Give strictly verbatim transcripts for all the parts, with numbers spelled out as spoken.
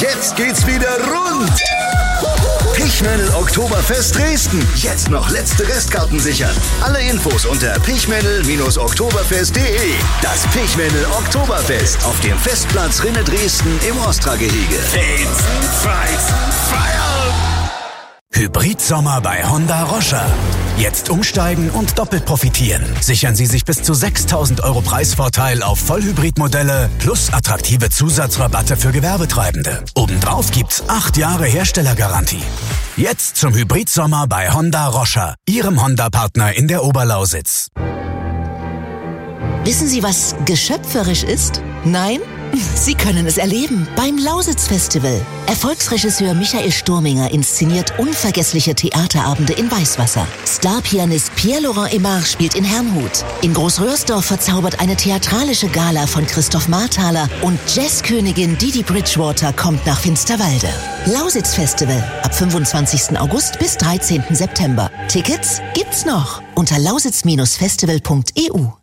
Jetzt geht's wieder rund. Pichmännel Oktoberfest Dresden. Jetzt noch letzte Restkarten sichern. Alle Infos unter pichmännel Oktoberfest punkt de. Das Pichmännel Oktoberfest auf dem Festplatz Rinne Dresden im Ostra-Gehege. Feinsten, feinsten, feiern! Hybrid-Sommer bei Honda Roscher. Jetzt umsteigen und doppelt profitieren. Sichern Sie sich bis zu sechstausend Euro Preisvorteil auf Vollhybridmodelle plus attraktive Zusatzrabatte für Gewerbetreibende. Obendrauf gibt's acht Jahre Herstellergarantie. Jetzt zum Hybrid-Sommer bei Honda Roscher, Ihrem Honda-Partner in der Oberlausitz. Wissen Sie, was geschöpferisch ist? Nein? Sie können es erleben beim Lausitz-Festival. Erfolgsregisseur Michael Sturminger inszeniert unvergessliche Theaterabende in Weißwasser. Starpianist Pierre-Laurent Aimard spielt in Herrnhut. In Großröhrsdorf verzaubert eine theatralische Gala von Christoph Marthaler und Jazzkönigin Didi Bridgewater kommt nach Finsterwalde. Lausitz-Festival ab fünfundzwanzigsten August bis dreizehnten September. Tickets gibt's noch unter lausitz Festival punkt e u.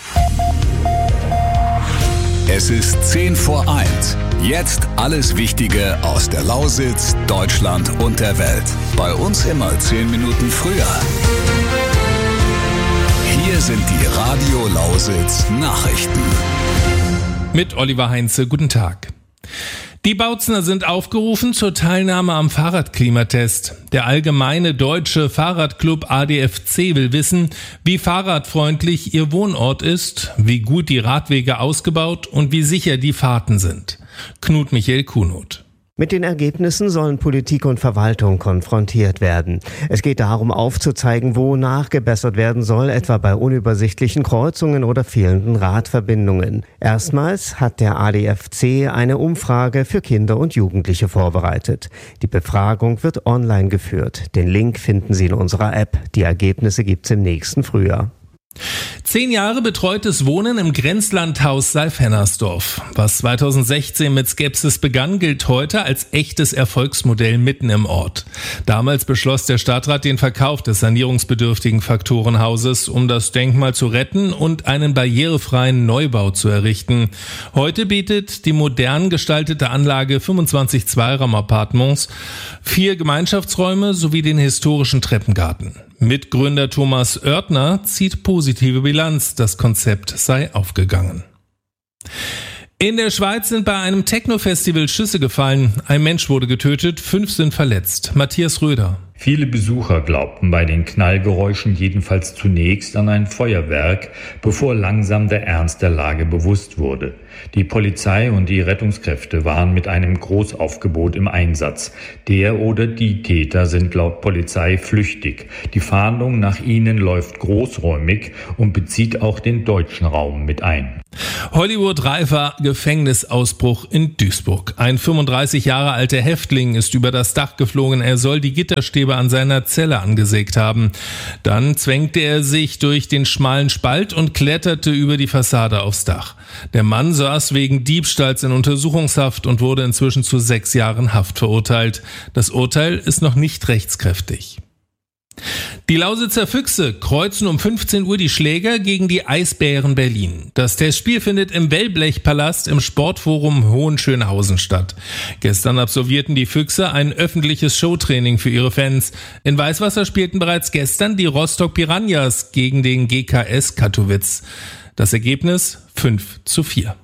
Es ist zehn vor eins. Jetzt alles Wichtige aus der Lausitz, Deutschland und der Welt. Bei uns immer zehn Minuten früher. Hier sind die Radio Lausitz Nachrichten. Mit Oliver Heinze, guten Tag. Die Bautzener sind aufgerufen zur Teilnahme am Fahrradklimatest. Der Allgemeine Deutsche Fahrradclub A D F C will wissen, wie fahrradfreundlich ihr Wohnort ist, wie gut die Radwege ausgebaut und wie sicher die Fahrten sind. Knut Michael Kuhnot. Mit den Ergebnissen sollen Politik und Verwaltung konfrontiert werden. Es geht darum, aufzuzeigen, wo nachgebessert werden soll, etwa bei unübersichtlichen Kreuzungen oder fehlenden Radverbindungen. Erstmals hat der A D F C eine Umfrage für Kinder und Jugendliche vorbereitet. Die Befragung wird online geführt. Den Link finden Sie in unserer App. Die Ergebnisse gibt's im nächsten Frühjahr. Zehn Jahre betreutes Wohnen im Grenzlandhaus Seif-Hennersdorf. Was zweitausendsechzehn mit Skepsis begann, gilt heute als echtes Erfolgsmodell mitten im Ort. Damals beschloss der Stadtrat den Verkauf des sanierungsbedürftigen Faktorenhauses, um das Denkmal zu retten und einen barrierefreien Neubau zu errichten. Heute bietet die modern gestaltete Anlage fünfundzwanzig Zweiraum-Appartements, vier Gemeinschaftsräume sowie den historischen Treppengarten. Mitgründer Thomas Oertner zieht positive Bilanz, das Konzept sei aufgegangen. In der Schweiz sind bei einem Techno-Festival Schüsse gefallen. Ein Mensch wurde getötet, fünf sind verletzt. Matthias Röder. Viele Besucher glaubten bei den Knallgeräuschen jedenfalls zunächst an ein Feuerwerk, bevor langsam der Ernst der Lage bewusst wurde. Die Polizei und die Rettungskräfte waren mit einem Großaufgebot im Einsatz. Der oder die Täter sind laut Polizei flüchtig. Die Fahndung nach ihnen läuft großräumig und bezieht auch den deutschen Raum mit ein. Hollywood-reifer Gefängnisausbruch in Duisburg. Ein fünfunddreißig Jahre alter Häftling ist über das Dach geflogen. Er soll die Gitterstäbe an seiner Zelle angesägt haben. Dann zwängte er sich durch den schmalen Spalt und kletterte über die Fassade aufs Dach. Der Mann saß wegen Diebstahls in Untersuchungshaft und wurde inzwischen zu sechs Jahren Haft verurteilt. Das Urteil ist noch nicht rechtskräftig. Die Lausitzer Füchse kreuzen um fünfzehn Uhr die Schläger gegen die Eisbären Berlin. Das Testspiel findet im Wellblechpalast im Sportforum Hohenschönhausen statt. Gestern absolvierten die Füchse ein öffentliches Showtraining für ihre Fans. In Weißwasser spielten bereits gestern die Rostock Piranhas gegen den G K S Kattowitz. Das Ergebnis fünf zu vier.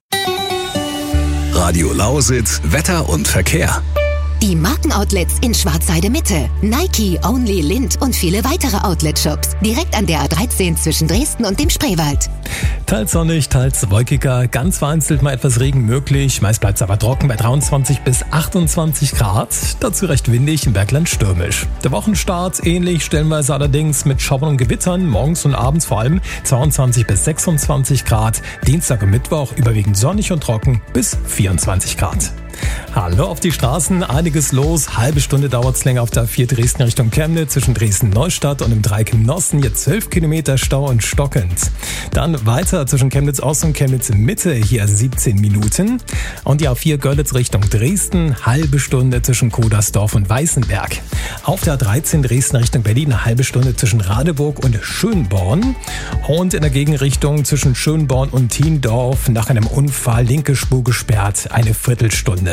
Radio Lausitz, Wetter und Verkehr. Die Markenoutlets in Schwarzheide Mitte, Nike, Only, Lind und viele weitere Outlet-Shops. Direkt an der A dreizehn zwischen Dresden und dem Spreewald. Teils sonnig, teils wolkiger, ganz vereinzelt mal etwas Regen möglich. Meist bleibt es aber trocken bei dreiundzwanzig bis achtundzwanzig Grad. Dazu recht windig, im Bergland stürmisch. Der Wochenstart ähnlich, stellenweise allerdings mit Schauern und Gewittern, morgens und abends vor allem zweiundzwanzig bis sechsundzwanzig Grad. Dienstag und Mittwoch überwiegend sonnig und trocken bis vierundzwanzig Grad. Hallo auf die Straßen, einiges los. Halbe Stunde dauert es länger auf der A vier Dresden Richtung Chemnitz zwischen Dresden-Neustadt und dem Dreieck Nossen. Jetzt zwölf Kilometer Stau und stockend. Dann weiter zwischen Chemnitz Ost und Chemnitz Mitte, hier siebzehn Minuten. Und die A vier Görlitz Richtung Dresden, halbe Stunde zwischen Kodersdorf und Weißenberg. Auf der A dreizehn Dresden Richtung Berlin, eine halbe Stunde zwischen Radeburg und Schönborn. Und in der Gegenrichtung zwischen Schönborn und Thiendorf nach einem Unfall linke Spur gesperrt, eine Viertelstunde.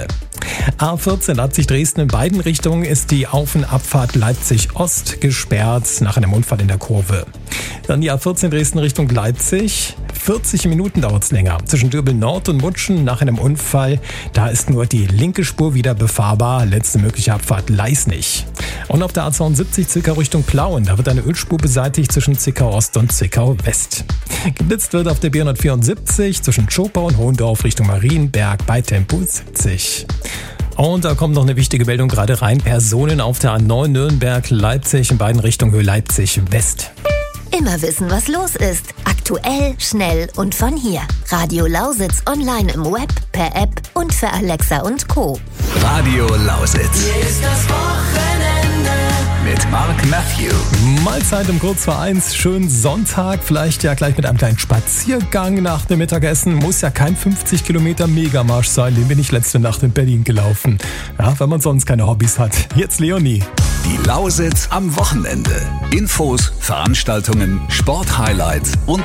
A vierzehn Leipzig-Dresden in beiden Richtungen ist die Auf- und Abfahrt Leipzig-Ost gesperrt nach einem Unfall in der Kurve. Dann die A vierzehn Dresden Richtung Leipzig. vierzig Minuten dauert es länger. Zwischen Döbel Nord und Mutschen nach einem Unfall. Da ist nur die linke Spur wieder befahrbar. Letzte mögliche Abfahrt Leisnig. Und auf der A zweiundsiebzig Zwickau Richtung Plauen. Da wird eine Ölspur beseitigt zwischen Zwickau Ost und Zwickau West. Geblitzt wird auf der B hundertvierundsiebzig zwischen Schopau und Hohendorf Richtung Marienberg bei Tempo siebzig. Und da kommt noch eine wichtige Meldung gerade rein. Personen auf der A neun Nürnberg-Leipzig in beiden Richtungen Höhe Leipzig-West. Immer wissen, was los ist. Aktuell, schnell und von hier. Radio Lausitz online im Web, per App und für Alexa und Co. Radio Lausitz. Hier ist das Wochenende. Mit Mark Matthew. Mahlzeit um kurz vor eins. Schönen Sonntag. Vielleicht ja gleich mit einem kleinen Spaziergang nach dem Mittagessen. Muss ja kein fünfzig Kilometer Megamarsch sein. Den bin ich letzte Nacht in Berlin gelaufen. Ja, wenn man sonst keine Hobbys hat. Jetzt Leonie. Die Lausitz am Wochenende. Infos, Veranstaltungen, Sporthighlights und